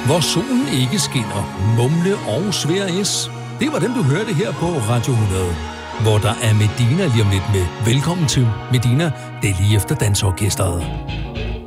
Hvor solen ikke skinner, Mumle og Svær S. Det var dem, du hørte her på Radio 100. Hvor der er Medina lige om lidt med Velkommen til Medina. Det er lige efter dansorkestret.